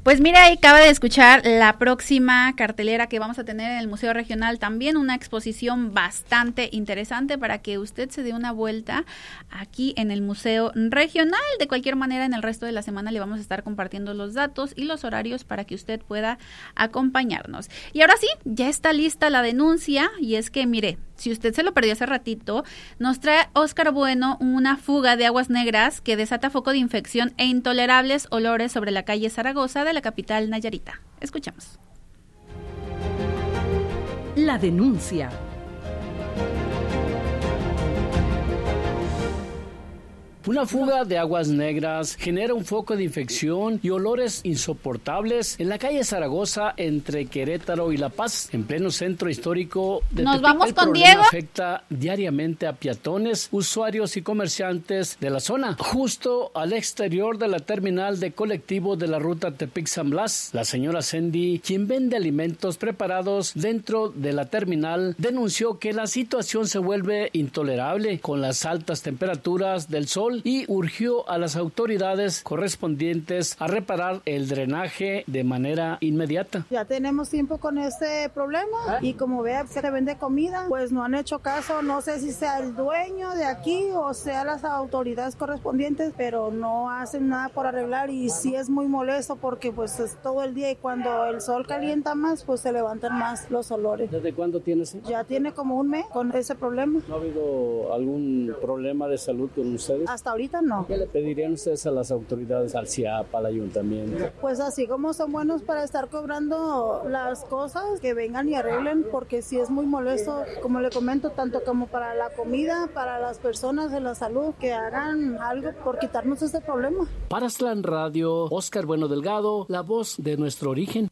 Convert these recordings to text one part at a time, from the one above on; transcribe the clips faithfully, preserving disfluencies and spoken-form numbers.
Pues mira, ahí acaba de escuchar la próxima cartelera que vamos a tener en el Museo Regional, también una exposición bastante interesante para que usted se dé una vuelta aquí en el Museo Regional. De cualquier manera, en el resto de la semana le vamos a estar compartiendo los datos y los horarios para que usted pueda acompañarnos. Y ahora sí, ya está lista la denuncia, y es que mire, si usted se lo perdió hace ratito, nos trae Óscar Bueno una fuga de aguas negras que desata foco de infección e intolerables olores sobre la calle Zaragoza de la capital nayarita. Escuchamos. La denuncia. Una fuga de aguas negras genera un foco de infección y olores insoportables en la calle Zaragoza entre Querétaro y La Paz, en pleno centro histórico de Nos Tepic. vamos El con problema Diego. Afecta diariamente a peatones, usuarios y comerciantes de la zona, justo al exterior de la terminal de colectivo de la ruta Tepic-San Blas. La señora Sandy, quien vende alimentos preparados dentro de la terminal, denunció que la situación se vuelve intolerable con las altas temperaturas del sol y urgió a las autoridades correspondientes a reparar el drenaje de manera inmediata. Ya tenemos tiempo con este problema y como vea, se vende comida, pues no han hecho caso, no sé si sea el dueño de aquí o sea las autoridades correspondientes, pero no hacen nada por arreglar y sí es muy molesto porque pues es todo el día y cuando el sol calienta más, pues se levantan más los olores. ¿Desde cuándo tienes? Ya tiene como un mes con ese problema. ¿No ha habido algún problema de salud con ustedes? Hasta ahorita no. ¿Qué le pedirían ustedes a las autoridades, al C I A P, al ayuntamiento? Pues así como son buenos para estar cobrando las cosas, que vengan y arreglen, porque sí es muy molesto, como le comento, tanto como para la comida, para las personas de la salud, que hagan algo por quitarnos este problema. Para Aztlán Radio, Óscar Bueno Delgado, la voz de nuestro origen.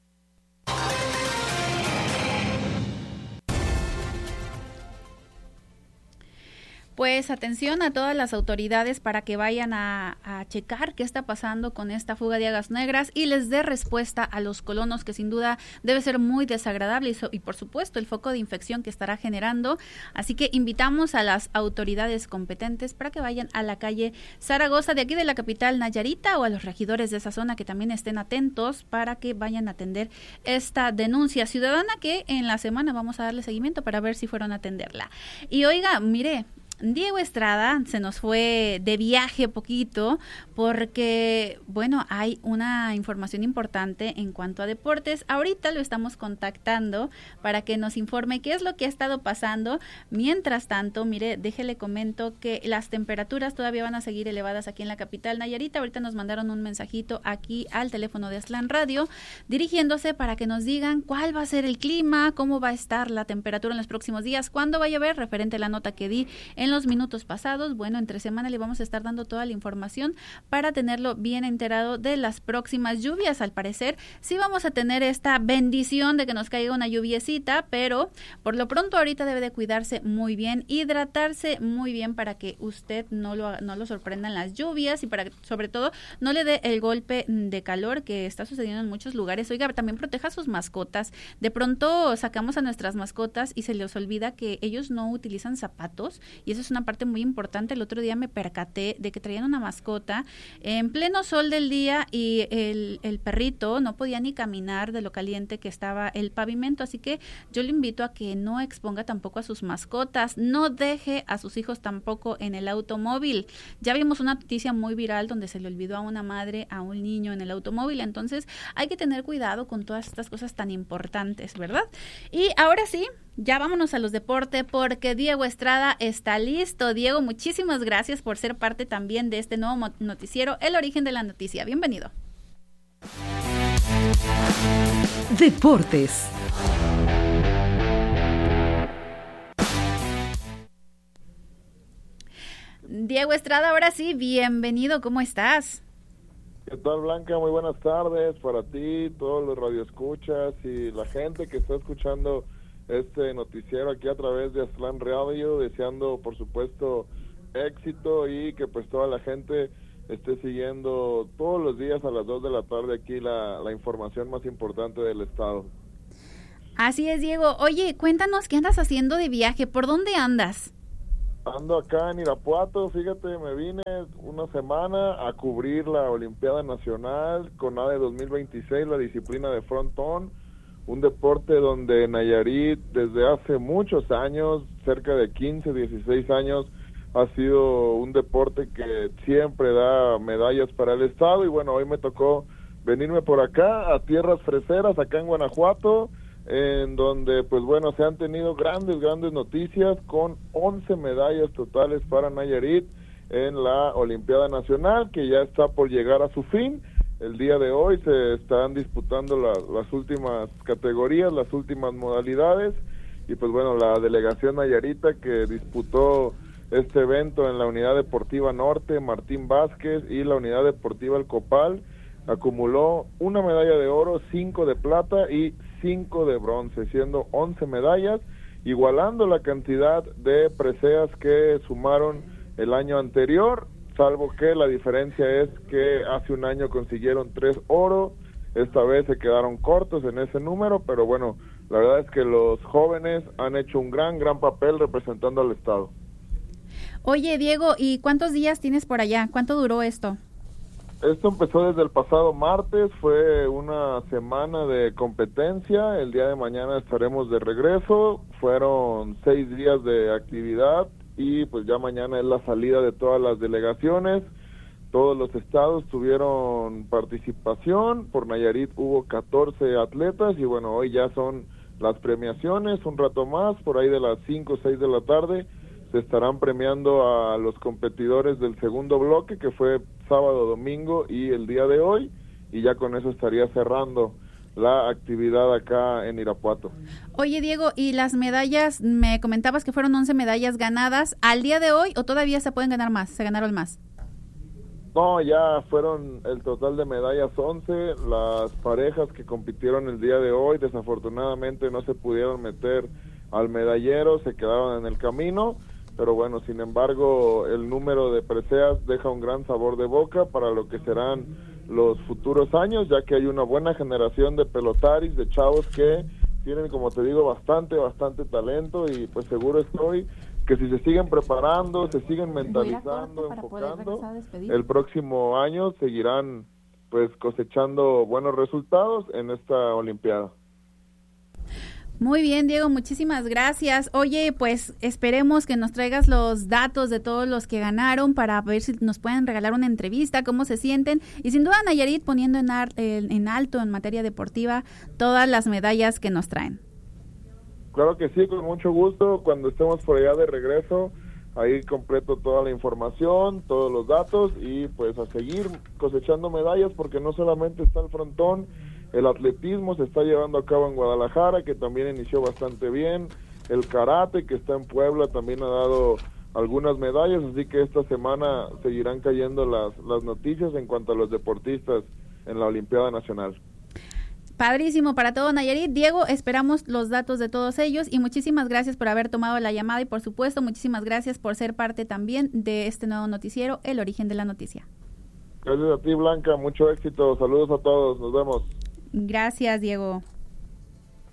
Pues atención a todas las autoridades para que vayan a, a checar qué está pasando con esta fuga de aguas negras y les dé respuesta a los colonos, que sin duda debe ser muy desagradable y, so, y por supuesto el foco de infección que estará generando. Así que invitamos a las autoridades competentes para que vayan a la calle Zaragoza de aquí de la capital nayarita o a los regidores de esa zona que también estén atentos para que vayan a atender esta denuncia ciudadana que en la semana vamos a darle seguimiento para ver si fueron a atenderla. Y oiga, mire, Diego Estrada se nos fue de viaje poquito porque, bueno, hay una información importante en cuanto a deportes. Ahorita lo estamos contactando para que nos informe qué es lo que ha estado pasando. Mientras tanto, mire, déjele comento que las temperaturas todavía van a seguir elevadas aquí en la capital nayarita. Ahorita nos mandaron un mensajito aquí al teléfono de Aztlán Radio dirigiéndose para que nos digan cuál va a ser el clima, cómo va a estar la temperatura en los próximos días, cuándo va a llover, referente a la nota que di en los minutos pasados. Bueno, entre semana le vamos a estar dando toda la información para tenerlo bien enterado de las próximas lluvias. Al parecer sí vamos a tener esta bendición de que nos caiga una lluviecita, pero por lo pronto ahorita debe de cuidarse muy bien, hidratarse muy bien para que usted no lo, no lo sorprendan las lluvias y para que sobre todo no le dé el golpe de calor que está sucediendo en muchos lugares. Oiga, también proteja a sus mascotas. De pronto sacamos a nuestras mascotas y se les olvida que ellos no utilizan zapatos y eso es una parte muy importante. El otro día me percaté de que traían una mascota en pleno sol del día y el, el perrito no podía ni caminar de lo caliente que estaba el pavimento, así que yo le invito a que no exponga tampoco a sus mascotas, no deje a sus hijos tampoco en el automóvil. Ya vimos una noticia muy viral donde se le olvidó a una madre a un niño en el automóvil, entonces hay que tener cuidado con todas estas cosas tan importantes, ¿verdad? Y ahora sí, ya vámonos a los deportes porque Diego Estrada está listo. Diego, muchísimas gracias por ser parte también de este nuevo noticiero, El Origen de la Noticia. Bienvenido. Deportes. Diego Estrada, ahora sí, bienvenido. ¿Cómo estás? ¿Qué tal, Blanca? Muy buenas tardes para ti, todos los radioescuchas y la gente que está escuchando este noticiero aquí a través de Aztlán Radio, deseando por supuesto éxito y que pues toda la gente esté siguiendo todos los días a las dos de la tarde aquí la, la información más importante del estado. Así es, Diego. Oye, cuéntanos qué andas haciendo de viaje, ¿por dónde andas? Ando acá en Irapuato, fíjate, me vine una semana a cubrir la Olimpiada Nacional con A D E dos mil veintiséis, la disciplina de frontón, un deporte donde Nayarit desde hace muchos años, cerca de quince, dieciséis años, ha sido un deporte que siempre da medallas para el estado y bueno, hoy me tocó venirme por acá a tierras freseras, acá en Guanajuato, en donde pues bueno, se han tenido grandes, grandes noticias con once medallas totales para Nayarit en la Olimpiada Nacional, que ya está por llegar a su fin. El día de hoy se están disputando la, las últimas categorías, las últimas modalidades, y pues bueno, la delegación nayarita que disputó este evento en la Unidad Deportiva Norte, Martín Vázquez, y la Unidad Deportiva El Copal, acumuló una medalla de oro, cinco de plata y cinco de bronce, siendo once medallas, igualando la cantidad de preseas que sumaron el año anterior, salvo que la diferencia es que hace un año consiguieron tres oro, esta vez se quedaron cortos en ese número, pero bueno, la verdad es que los jóvenes han hecho un gran, gran papel representando al estado. Oye, Diego, ¿y cuántos días tienes por allá? ¿Cuánto duró esto? Esto empezó desde el pasado martes, fue una semana de competencia, el día de mañana estaremos de regreso, fueron seis días de actividad y pues ya mañana es la salida de todas las delegaciones, todos los estados tuvieron participación, por Nayarit hubo catorce atletas y bueno, hoy ya son las premiaciones, un rato más, por ahí de las cinco o seis de la tarde, se estarán premiando a los competidores del segundo bloque, que fue sábado, domingo y el día de hoy, y ya con eso estaría cerrando la actividad acá en Irapuato. Oye, Diego, ¿y las medallas? Me comentabas que fueron once medallas ganadas al día de hoy, ¿o todavía se pueden ganar más? ¿Se ganaron más? No, ya fueron el total de medallas once, las parejas que compitieron el día de hoy, desafortunadamente no se pudieron meter al medallero, se quedaron en el camino, pero bueno, sin embargo, el número de preseas deja un gran sabor de boca para lo que serán los futuros años, ya que hay una buena generación de pelotaris, de chavos que tienen, como te digo, bastante, bastante talento y pues seguro estoy que si se siguen preparando, se siguen mentalizando, enfocando, el próximo año seguirán pues cosechando buenos resultados en esta Olimpiada. Muy bien, Diego, muchísimas gracias. Oye, pues esperemos que nos traigas los datos de todos los que ganaron para ver si nos pueden regalar una entrevista, cómo se sienten. Y sin duda Nayarit poniendo en, ar- en alto en materia deportiva todas las medallas que nos traen. Claro que sí, con mucho gusto. Cuando estemos por allá de regreso, ahí completo toda la información, todos los datos y pues a seguir cosechando medallas porque no solamente está el frontón, el atletismo se está llevando a cabo en Guadalajara, que también inició bastante bien, el karate que está en Puebla también ha dado algunas medallas, así que esta semana seguirán cayendo las, las noticias en cuanto a los deportistas en la Olimpiada Nacional. Padrísimo para todo Nayarit. Diego, esperamos los datos de todos ellos y muchísimas gracias por haber tomado la llamada y por supuesto muchísimas gracias por ser parte también de este nuevo noticiero, El Origen de la Noticia. Gracias a ti, Blanca, mucho éxito, saludos a todos, nos vemos. Gracias, Diego.